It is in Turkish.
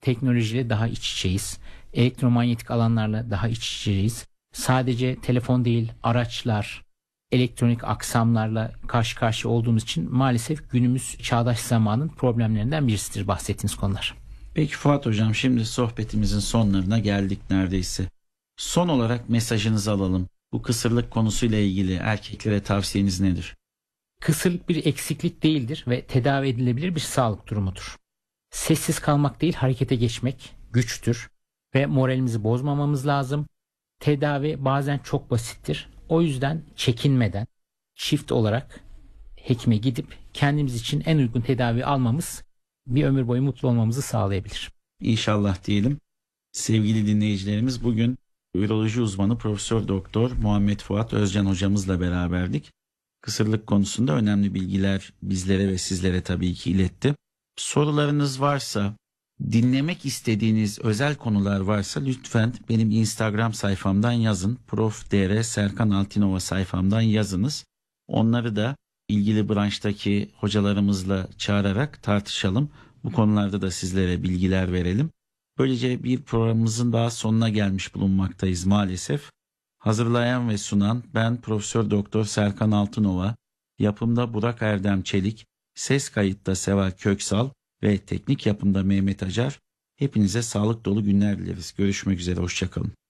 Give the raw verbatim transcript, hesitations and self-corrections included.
teknolojiyle daha iç içeyiz. Elektromanyetik alanlarla daha iç içeyiz. Sadece telefon değil, araçlar, elektronik aksamlarla karşı karşıya olduğumuz için maalesef günümüz çağdaş zamanın problemlerinden birisidir bahsettiğiniz konular. Peki Fuat Hocam, şimdi sohbetimizin sonlarına geldik neredeyse. Son olarak mesajınızı alalım. Bu kısırlık konusuyla ilgili erkeklere tavsiyeniz nedir? Kısırlık bir eksiklik değildir ve tedavi edilebilir bir sağlık durumudur. Sessiz kalmak değil, harekete geçmek güçtür ve moralimizi bozmamamız lazım. Tedavi bazen çok basittir. O yüzden çekinmeden çift olarak hekime gidip kendimiz için en uygun tedavi almamız bir ömür boyu mutlu olmamızı sağlayabilir. İnşallah diyelim. Sevgili dinleyicilerimiz, bugün üroloji uzmanı Profesör Doktor Muhammed Fuat Özcan hocamızla beraberdik. Kısırlık konusunda önemli bilgiler bizlere ve sizlere tabii ki iletti. Sorularınız varsa, dinlemek istediğiniz özel konular varsa lütfen benim Instagram sayfamdan yazın. Prof Dr Serkan Altinova sayfamdan yazınız. Onları da ilgili branştaki hocalarımızla çağırarak tartışalım. Bu konularda da sizlere bilgiler verelim. Böylece bir programımızın daha sonuna gelmiş bulunmaktayız maalesef. Hazırlayan ve sunan ben Profesör Doktor Serkan Altınova, yapımda Burak Erdem Çelik, ses kayıtta Seval Köksal ve teknik yapımda Mehmet Acar. Hepinize sağlık dolu günler dileriz. Görüşmek üzere, hoşça kalın.